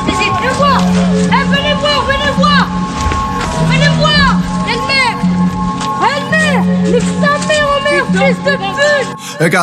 Viens voir. Venez voir, venez voir. Venez voir. Elle-mère. Nique sa mère, oh merde, fils de pute.